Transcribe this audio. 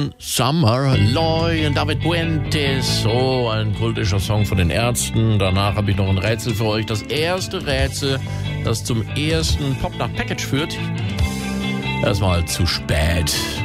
hören Summer Loy und David Puentes. So, ein kultischer Song von den Ärzten. Danach habe ich noch ein Rätsel für euch. Das erste Rätsel, das zum ersten Pop nach Package führt. Erstmal zu spät.